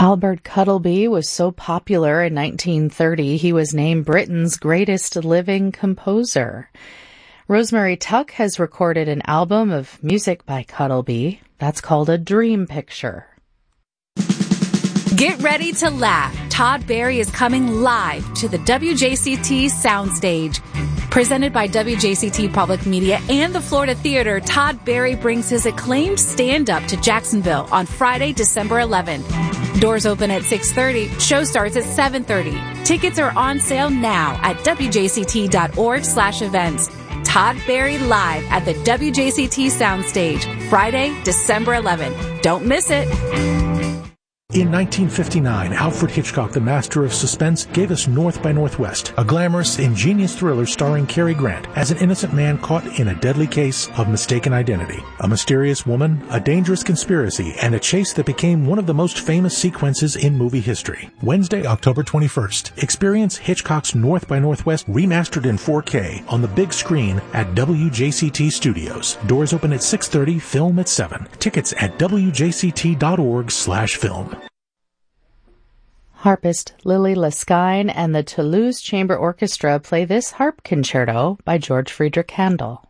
Albert Cuttleby was so popular in 1930 he was named Britain's greatest living composer. Rosemary Tuck has recorded an album of music by Cuttleby that's called A Dream Picture. Get ready to laugh. Todd Barry is coming live to the WJCT Soundstage. Presented by WJCT Public Media and the Florida Theater, Todd Barry brings his acclaimed stand-up to Jacksonville on Friday, December 11th. Doors open at 6:30. Show starts at 7:30. Tickets are on sale now at wjct.org/events. Todd Barry live at the WJCT Soundstage, Friday, December 11th. Don't miss it. In 1959, Alfred Hitchcock, the master of suspense, gave us North by Northwest, a glamorous, ingenious thriller starring Cary Grant as an innocent man caught in a deadly case of mistaken identity. A mysterious woman, a dangerous conspiracy, and a chase that became one of the most famous sequences in movie history. Wednesday, October 21st. Experience Hitchcock's North by Northwest remastered in 4K on the big screen at WJCT Studios. Doors open at 6:30, film at 7. Tickets at wjct.org/film. Harpist Lily Liskine and the Toulouse Chamber Orchestra play this harp concerto by George Friedrich Handel.